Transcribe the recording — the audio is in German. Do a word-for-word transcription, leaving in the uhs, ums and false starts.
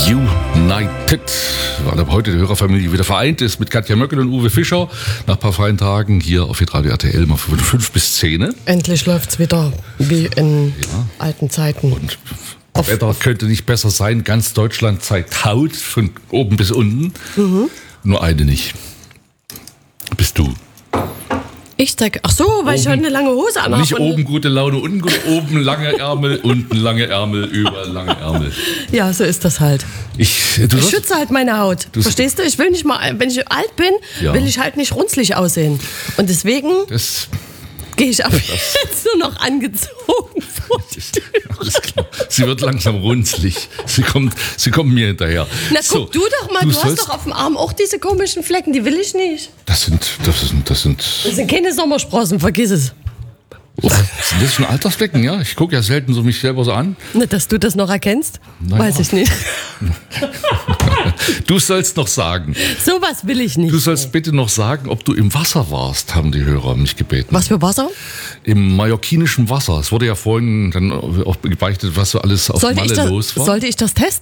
United, weil heute die Hörerfamilie wieder vereint ist mit Katja Möckel und Uwe Fischer. Nach ein paar freien Tagen hier auf Hitradio R T L mal von fünf bis zehn. Endlich läuft's wieder wie in Ja. alten Zeiten. Und das Wetter könnte nicht besser sein. Ganz Deutschland zeigt Haut von oben bis unten. Mhm. Nur eine nicht. Bist du. Ich zeig, ach so, weil ich Oben- heute eine lange Hose anhabe. Nicht oben gute Laune, unten gute, oben lange Ärmel, unten lange Ärmel, überall lange Ärmel. Ja, so ist das halt. Ich, du Ich sollst- schütze halt meine Haut. Du- Verstehst du? Ich will nicht mal, wenn ich alt bin, Ja. will ich halt nicht runzlig aussehen. Und deswegen das, gehe ich ab jetzt nur noch angezogen vor die Tür. alles klar. Sie wird langsam runzlig. Sie kommt, sie kommt mir hinterher. Na So, guck du doch mal, du, hast sollst- doch auf dem Arm auch diese komischen Flecken, die will ich nicht. Das sind, das sind, das sind, Das sind keine Sommersprossen, vergiss es. oh, sind das schon Altersflecken, ja? Ich gucke ja selten so mich selber so an. Nicht, dass du das noch erkennst, Na weiß ja. ich nicht. Du sollst noch sagen, Sowas will ich nicht. du sollst bitte noch sagen, ob du im Wasser warst, haben die Hörer mich gebeten. Was für Wasser? Im mallorquinischen Wasser. Es wurde ja vorhin dann auch gebeichtet, was so alles auf Sollte ich, Malle das, los war. sollte ich das testen?